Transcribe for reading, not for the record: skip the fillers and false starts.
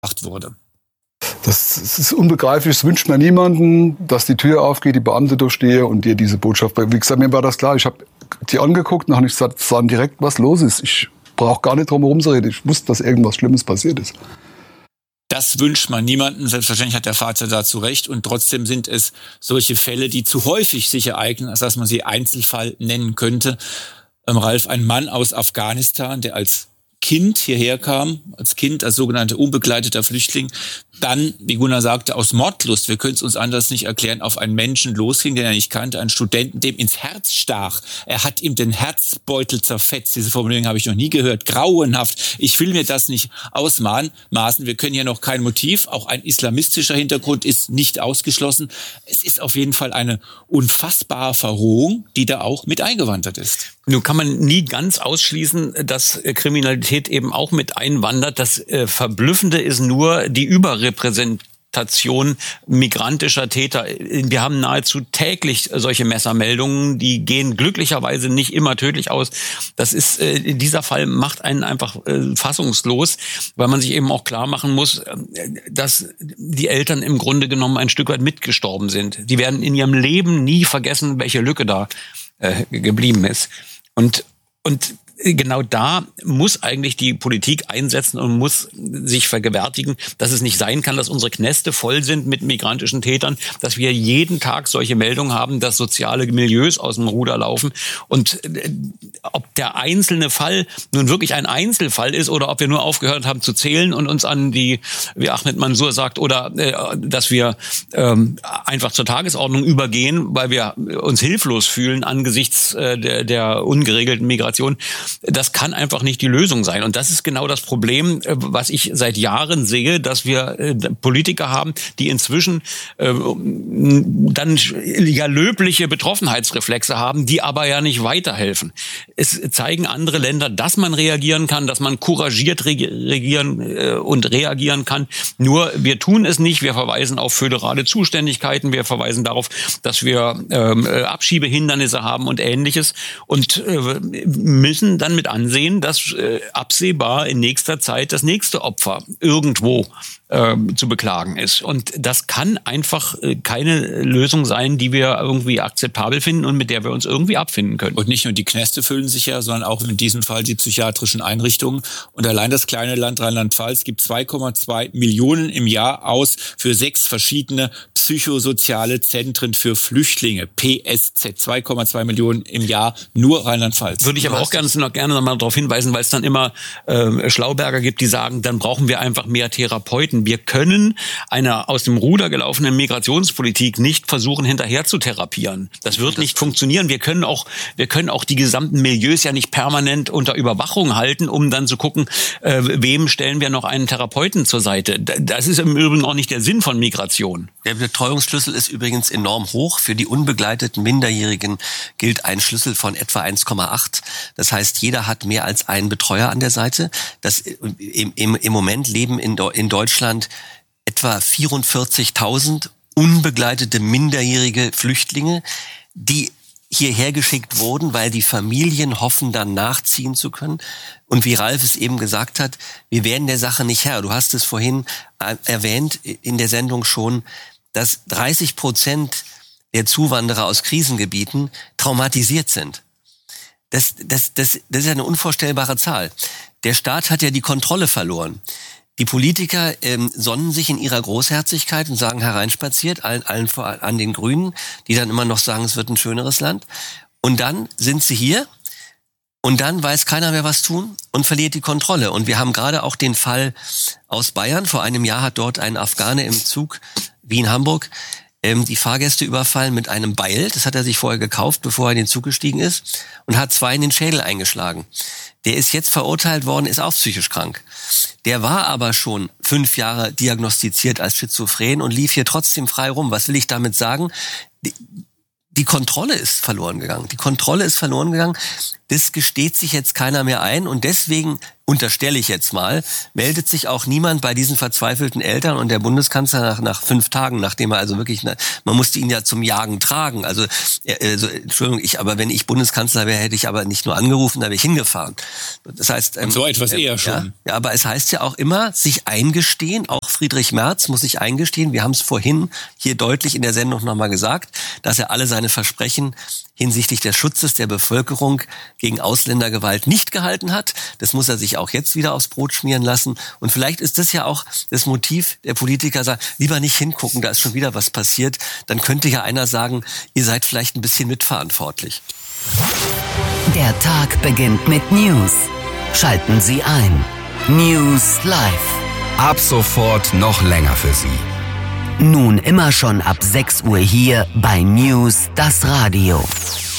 wurde. Das ist unbegreiflich, es wünscht mir niemanden, dass die Tür aufgeht, die Beamte durchstehe und dir diese Botschaft bringen. Wie gesagt, mir war das klar, ich habe die angeguckt und habe nicht gesagt, sagen direkt, was los ist. Ich brauche gar nicht drum herum zu reden, ich wusste, dass irgendwas Schlimmes passiert ist. Das wünscht man niemanden, selbstverständlich hat der Vater dazu recht und trotzdem sind es solche Fälle, die zu häufig sich ereignen, als dass man sie Einzelfall nennen könnte. Ralf, ein Mann aus Afghanistan, der als Kind hierher kam, als sogenannter unbegleiteter Flüchtling, dann, wie Gunnar sagte, aus Mordlust, wir können es uns anders nicht erklären, auf einen Menschen losging, den er nicht kannte, einen Studenten, dem ins Herz stach. Er hat ihm den Herzbeutel zerfetzt. Diese Formulierung habe ich noch nie gehört. Grauenhaft. Ich will mir das nicht ausmaßen. Wir können hier noch kein Motiv. Auch ein islamistischer Hintergrund ist nicht ausgeschlossen. Es ist auf jeden Fall eine unfassbare Verrohung, die da auch mit eingewandert ist. Nun kann man nie ganz ausschließen, dass Kriminalität eben auch mit einwandert. Das Verblüffende ist nur die Überrepräsentation migrantischer Täter. Wir haben nahezu täglich solche Messermeldungen, die gehen glücklicherweise nicht immer tödlich aus. Das ist, dieser Fall macht einen einfach fassungslos, weil man sich eben auch klar machen muss, dass die Eltern im Grunde genommen ein Stück weit mitgestorben sind. Die werden in ihrem Leben nie vergessen, welche Lücke da geblieben ist. Und genau da muss eigentlich die Politik einsetzen und muss sich vergewärtigen, dass es nicht sein kann, dass unsere Knäste voll sind mit migrantischen Tätern, dass wir jeden Tag solche Meldungen haben, dass soziale Milieus aus dem Ruder laufen. Und ob der einzelne Fall nun wirklich ein Einzelfall ist oder ob wir nur aufgehört haben zu zählen und uns an die, wie Ahmed Mansour sagt, oder dass wir einfach zur Tagesordnung übergehen, weil wir uns hilflos fühlen angesichts der ungeregelten Migration. Das kann einfach nicht die Lösung sein. Und das ist genau das Problem, was ich seit Jahren sehe, dass wir Politiker haben, die inzwischen dann ja löbliche Betroffenheitsreflexe haben, die aber ja nicht weiterhelfen. Es zeigen andere Länder, dass man reagieren kann, dass man couragiert regieren und reagieren kann. Nur wir tun es nicht. Wir verweisen auf föderale Zuständigkeiten. Wir verweisen darauf, dass wir Abschiebehindernisse haben und Ähnliches und müssen dann mit ansehen, dass absehbar in nächster Zeit das nächste Opfer irgendwo zu beklagen ist. Und das kann einfach keine Lösung sein, die wir irgendwie akzeptabel finden und mit der wir uns irgendwie abfinden können. Und nicht nur die Knäste füllen sich ja, sondern auch in diesem Fall die psychiatrischen Einrichtungen. Und allein das kleine Land Rheinland-Pfalz gibt 2,2 Millionen im Jahr aus für 6 verschiedene psychosoziale Zentren für Flüchtlinge. PSZ, 2,2 Millionen im Jahr, nur Rheinland-Pfalz. Würde ich aber auch gerne noch mal darauf hinweisen, weil es dann immer Schlauberger gibt, die sagen, dann brauchen wir einfach mehr Therapeuten. Wir können einer aus dem Ruder gelaufenen Migrationspolitik nicht versuchen, hinterher zu therapieren. Das wird nicht funktionieren. Wir können auch die gesamten Milieus ja nicht permanent unter Überwachung halten, um dann zu gucken, wem stellen wir noch einen Therapeuten zur Seite. Das ist im Übrigen auch nicht der Sinn von Migration. Der Betreuungsschlüssel ist übrigens enorm hoch. Für die unbegleiteten Minderjährigen gilt ein Schlüssel von etwa 1,8. Das heißt, jeder hat mehr als einen Betreuer an der Seite. Im Moment leben in Deutschland etwa 44.000 unbegleitete minderjährige Flüchtlinge, die hierher geschickt wurden, weil die Familien hoffen, dann nachziehen zu können. Und wie Ralf es eben gesagt hat, wir werden der Sache nicht Herr. Du hast es vorhin erwähnt in der Sendung schon, dass 30% der Zuwanderer aus Krisengebieten traumatisiert sind. Das ist eine unvorstellbare Zahl. Der Staat hat ja die Kontrolle verloren. Die Politiker sonnen sich in ihrer Großherzigkeit und sagen hereinspaziert, allen an den Grünen, die dann immer noch sagen, es wird ein schöneres Land. Und dann sind sie hier und dann weiß keiner mehr, was tun und verliert die Kontrolle. Und wir haben gerade auch den Fall aus Bayern. Vor einem Jahr hat dort ein Afghane im Zug Wien-Hamburg die Fahrgäste überfallen mit einem Beil. Das hat er sich vorher gekauft, bevor er in den Zug gestiegen ist, und hat 2 in den Schädel eingeschlagen. Der ist jetzt verurteilt worden, ist auch psychisch krank. Der war aber schon 5 Jahre diagnostiziert als schizophren und lief hier trotzdem frei rum. Was will ich damit sagen? Die Kontrolle ist verloren gegangen. Das gesteht sich jetzt keiner mehr ein und deswegen unterstelle ich jetzt mal, meldet sich auch niemand bei diesen verzweifelten Eltern und der Bundeskanzler nach 5 Tagen, nachdem er also wirklich, man musste ihn ja zum Jagen tragen. Also Entschuldigung, aber wenn ich Bundeskanzler wäre, hätte ich aber nicht nur angerufen, da wäre ich hingefahren. Das heißt, und so etwas eher schon. Ja, aber es heißt ja auch immer, sich eingestehen, auch Friedrich Merz muss sich eingestehen, wir haben es vorhin hier deutlich in der Sendung nochmal gesagt, dass er alle seine Versprechen hinsichtlich des Schutzes der Bevölkerung gegen Ausländergewalt nicht gehalten hat. Das muss er sich auch jetzt wieder aufs Brot schmieren lassen. Und vielleicht ist das ja auch das Motiv der Politiker, sagt, lieber nicht hingucken, da ist schon wieder was passiert. Dann könnte ja einer sagen, ihr seid vielleicht ein bisschen mitverantwortlich. Der Tag beginnt mit News. Schalten Sie ein. News Live. Ab sofort noch länger für Sie. Nun immer schon ab 6 Uhr hier bei News, das Radio.